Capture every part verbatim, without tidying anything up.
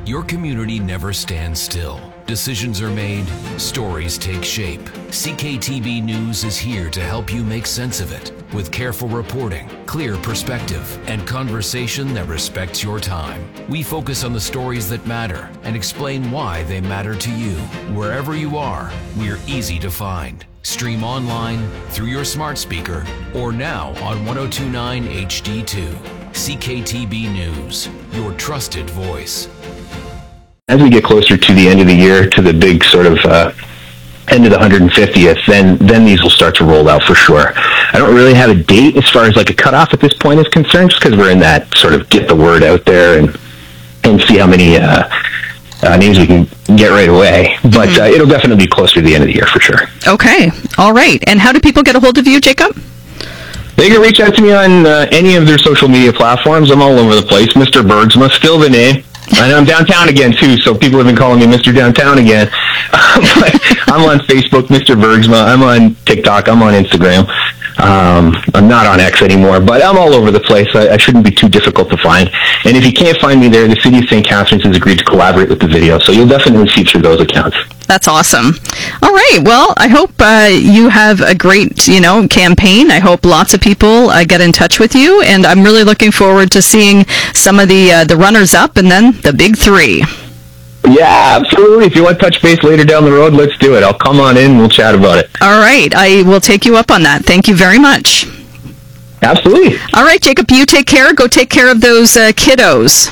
Your community never stands still. Decisions are made, stories take shape. C K T B News is here to help you make sense of it with careful reporting, clear perspective, and conversation that respects your time. We focus on the stories that matter and explain why they matter to you. Wherever you are, we're easy to find. Stream online, through your smart speaker, or now on one oh two point nine H D two. C K T B News, your trusted voice. As we get closer to the end of the year, to the big sort of uh, end of the one hundred fiftieth, then then these will start to roll out for sure. I don't really have a date as far as like a cutoff at this point is concerned, just because we're in that sort of get the word out there and and see how many uh, uh, names we can get right away. But mm-hmm. uh, it'll definitely be closer to the end of the year for sure. Okay. All right. And how do people get a hold of you, Jacob? They can reach out to me on uh, any of their social media platforms. I'm all over the place. Mister Bergsma, still the name. I know I'm downtown again, too, so people have been calling me Mister Downtown again. But I'm on Facebook, Mister Bergsma. I'm on TikTok. I'm on Instagram. Um, I'm not on X anymore, but I'm all over the place. I, I shouldn't be too difficult to find. And if you can't find me there, the City of Saint Catharines has agreed to collaborate with the video, so you'll definitely see through those accounts. That's awesome. All right. Well, I hope uh, you have a great, you know, campaign. I hope lots of people uh, get in touch with you, and I'm really looking forward to seeing some of the uh, the runners-up and then the big three. Yeah, absolutely. If you want to touch base later down the road, let's do it. I'll come on in and we'll chat about it. All right. I will take you up on that. Thank you very much. Absolutely. All right, Jacob, you take care. Go take care of those uh, kiddos.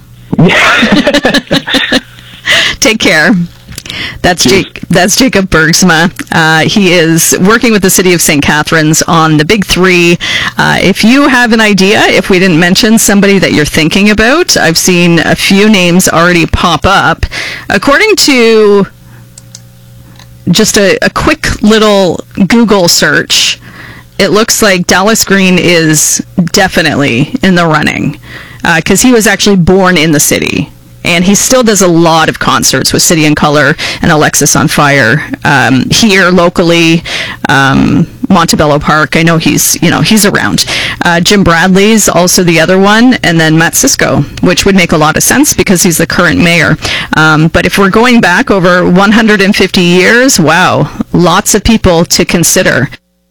Yeah. Take care. That's Jake. That's Jacob Bergsma. Uh, he is working with the City of Saint Catharines on the Big Three. Uh, if you have an idea, if we didn't mention somebody that you're thinking about, I've seen a few names already pop up. According to just a, a quick little Google search, it looks like Dallas Green is definitely in the running because uh, he was actually born in the city. And he still does a lot of concerts with City in Color and Alexis on Fire um, here locally. Um, Montebello Park, I know he's, you know, he's around. Uh, Jim Bradley's also the other one, and then Matt Cisco, which would make a lot of sense because he's the current mayor. Um, but if we're going back over one hundred fifty years, wow, lots of people to consider.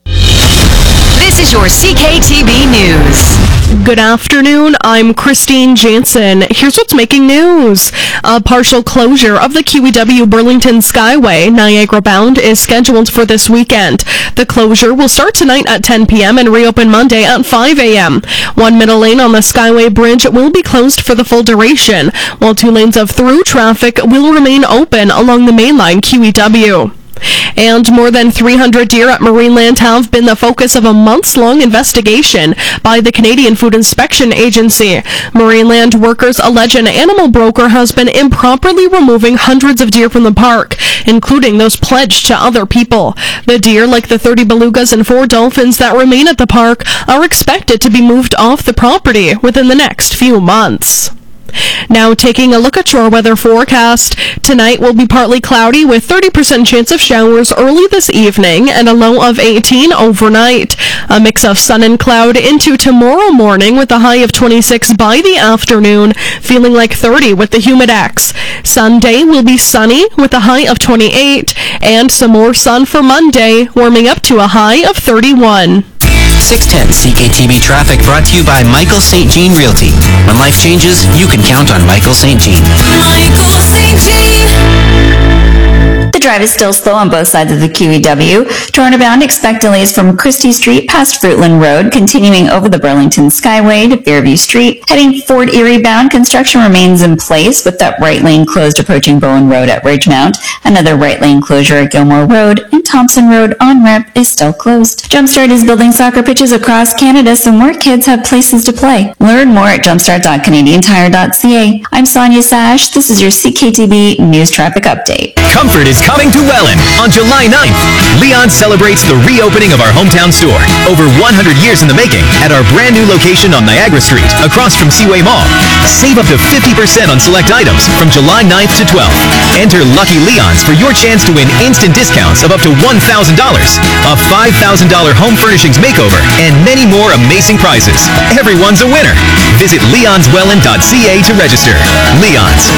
This is your C K T B News. Good afternoon, I'm Christine Jansen. Here's what's making news. A partial closure of the Q E W Burlington Skyway, Niagara bound, is scheduled for this weekend. The closure will start tonight at ten p.m. and reopen Monday at five a.m. One middle lane on the Skyway Bridge will be closed for the full duration, while two lanes of through traffic will remain open along the mainline Q E W. And more than three hundred deer at Marineland have been the focus of a months-long investigation by the Canadian Food Inspection Agency. Marineland workers allege an animal broker has been improperly removing hundreds of deer from the park, including those pledged to other people. The deer, like the thirty belugas and four dolphins that remain at the park, are expected to be moved off the property within the next few months. Now taking a look at your weather forecast. Tonight will be partly cloudy with thirty percent chance of showers early this evening and a low of eighteen overnight. A mix of sun and cloud into tomorrow morning with a high of twenty-six by the afternoon, feeling like thirty with the humidex. Sunday will be sunny with a high of twenty-eight and some more sun for Monday, warming up to a high of thirty-one. six ten C K T B Traffic brought to you by Michael Saint Jean Realty. When life changes, you can count on Michael Saint Jean. Michael Saint Jean. The drive is still slow on both sides of the Q E W. Turnabound expect delays from Christie Street past Fruitland Road, continuing over the Burlington Skyway to Fairview Street. Heading Fort Erie bound, construction remains in place with that right lane closed approaching Bowen Road at Ridgemount. Another right lane closure at Gilmore Road, and Thompson Road on-ramp is still closed. Jumpstart is building soccer pitches across Canada so more kids have places to play. Learn more at jumpstart dot canadian tire dot c a. I'm Sonia Sash. This is your C K T B News Traffic Update. Comfort is coming to Welland on July ninth. Leon celebrates the reopening of our hometown store, over one hundred years in the making, at our brand new location on Niagara Street, across from Seaway Mall. Save up to fifty percent on select items from July ninth to twelfth. Enter Lucky Leons for your chance to win instant discounts of up to one thousand dollars, a five thousand dollars home furnishings makeover, and many more amazing prizes. Everyone's a winner. Visit leons welland dot c a to register. Leon's,